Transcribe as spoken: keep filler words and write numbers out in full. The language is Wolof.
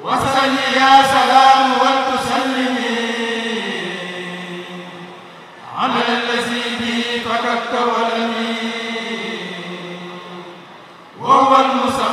وصلي يا سلام وتسلمي على الذي به فككت ولمي